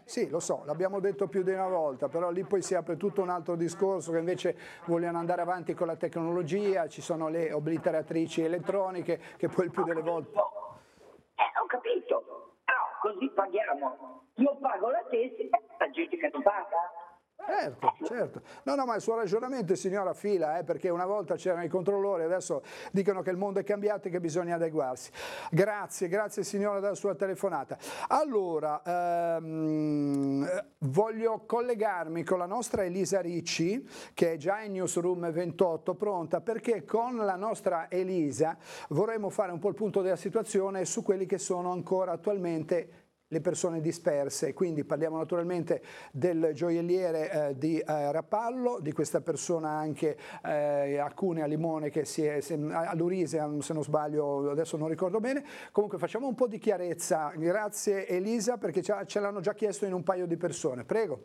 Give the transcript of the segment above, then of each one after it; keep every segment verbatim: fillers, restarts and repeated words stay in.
sì, lo so, l'abbiamo detto più di una volta, però lì poi si apre tutto un altro discorso che invece vogliono andare avanti con la tecnologia, ci sono le obliteratrici elettroniche che poi il più Ho delle volte... capito, eh, ho capito, però così paghiamo. Io pago la tessera, la gente che non paga. Certo, certo. No, no, ma il suo ragionamento, signora, fila, eh, perché una volta c'erano i controllori, adesso dicono che il mondo è cambiato e che bisogna adeguarsi. Grazie, grazie signora della sua telefonata. Allora, ehm, voglio collegarmi con la nostra Elisa Ricci, che è già in Newsroom ventotto, pronta, perché con la nostra Elisa vorremmo fare un po' il punto della situazione su quelli che sono ancora attualmente le persone disperse, quindi parliamo naturalmente del gioielliere eh, di eh, Rapallo, di questa persona anche eh, a Cuneo, a Limone, che si è, a Lurise, se non sbaglio, adesso non ricordo bene. Comunque facciamo un po' di chiarezza. Grazie Elisa, perché ce l'hanno già chiesto in un paio di persone. Prego.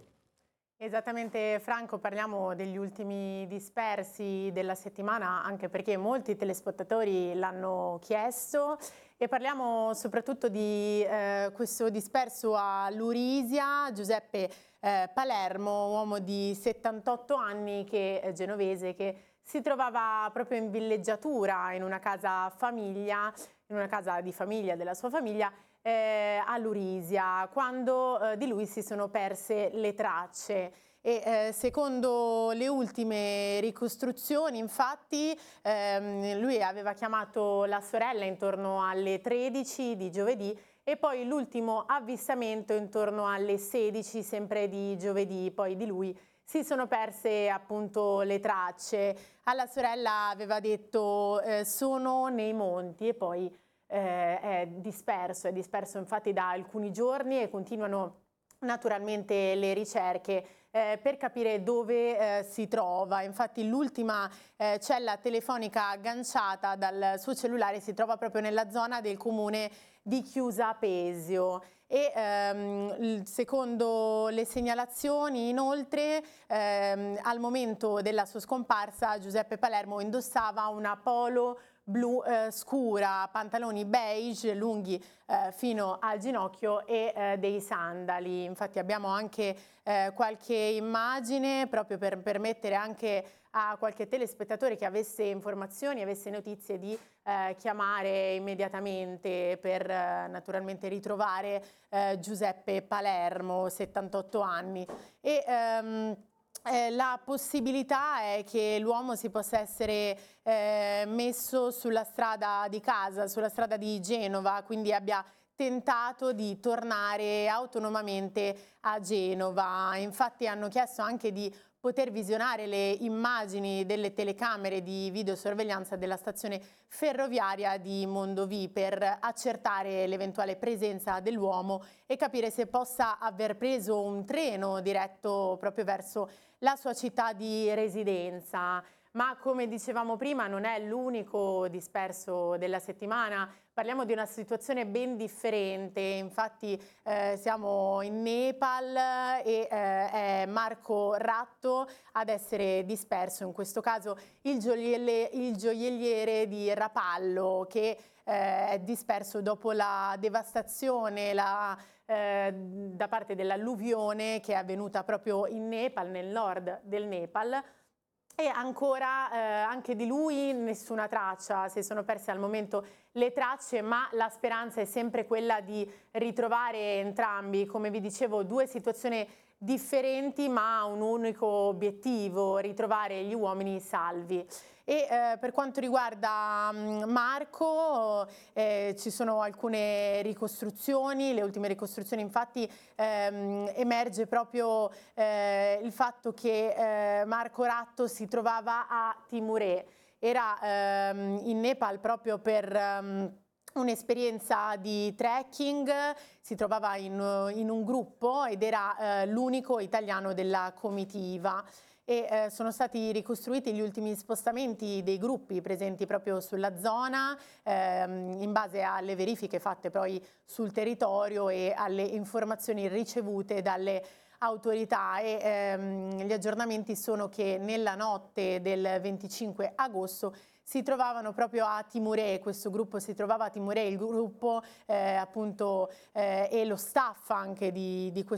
Esattamente Franco, parliamo degli ultimi dispersi della settimana, anche perché molti telespettatori l'hanno chiesto, e parliamo soprattutto di eh, questo disperso a Lurisia, Giuseppe eh, Palermo, uomo di settantotto anni, che è genovese, che si trovava proprio in villeggiatura in una casa famiglia, in una casa di famiglia della sua famiglia, Eh, a Lurisia, quando eh, di lui si sono perse le tracce. E eh, secondo le ultime ricostruzioni, infatti, ehm, lui aveva chiamato la sorella intorno alle tredici di giovedì, e poi l'ultimo avvistamento intorno alle sedici, sempre di giovedì. Poi di lui si sono perse appunto le tracce. Alla sorella aveva detto eh, sono nei monti, e poi Eh, è disperso, è disperso infatti da alcuni giorni, e continuano naturalmente le ricerche eh, per capire dove eh, si trova. Infatti l'ultima eh, cella telefonica agganciata dal suo cellulare si trova proprio nella zona del comune di Chiusa Pesio. E ehm, secondo le segnalazioni, inoltre, ehm, al momento della sua scomparsa Giuseppe Palermo indossava una polo blu eh, scura, pantaloni beige lunghi eh, fino al ginocchio e eh, dei sandali. Infatti abbiamo anche eh, qualche immagine proprio per permettere anche a qualche telespettatore che avesse informazioni, avesse notizie, di eh, chiamare immediatamente per eh, naturalmente ritrovare eh, Giuseppe Palermo, settantotto anni. E, ehm, Eh, la possibilità è che l'uomo si possa essere eh, messo sulla strada di casa, sulla strada di Genova, quindi abbia tentato di tornare autonomamente a Genova. Infatti hanno chiesto anche di poter visionare le immagini delle telecamere di videosorveglianza della stazione ferroviaria di Mondovì per accertare l'eventuale presenza dell'uomo e capire se possa aver preso un treno diretto proprio verso la sua città di residenza. Ma come dicevamo prima, non è l'unico disperso della settimana. Parliamo di una situazione ben differente. Infatti eh, siamo in Nepal e eh, è Marco Ratto ad essere disperso, in questo caso il, gioielliere, il gioielliere di Rapallo, che eh, è disperso dopo la devastazione la, eh, da parte dell'alluvione che è avvenuta proprio in Nepal, nel nord del Nepal. E ancora eh, anche di lui nessuna traccia, si sono perse al momento le tracce, ma la speranza è sempre quella di ritrovare entrambi. Come vi dicevo, due situazioni differenti ma un unico obiettivo: ritrovare gli uomini salvi. E eh, per quanto riguarda mh, Marco eh, ci sono alcune ricostruzioni. Le ultime ricostruzioni, infatti, ehm, emerge proprio eh, il fatto che eh, Marco Ratto si trovava a Timuré, era ehm, in Nepal proprio per ehm, un'esperienza di trekking, si trovava in, in un gruppo ed era eh, l'unico italiano della comitiva. E eh, sono stati ricostruiti gli ultimi spostamenti dei gruppi presenti proprio sulla zona ehm, in base alle verifiche fatte poi sul territorio e alle informazioni ricevute dalle autorità. E ehm, gli aggiornamenti sono che nella notte del venticinque agosto si trovavano proprio a Timuré, questo gruppo si trovava a Timuré, il gruppo eh, appunto eh, e lo staff anche di, di questo